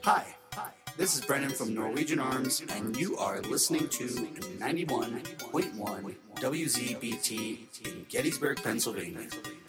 Hi, this is Brennan from Norwegian Arms, and you are listening to 91.1 WZBT in Gettysburg, Pennsylvania.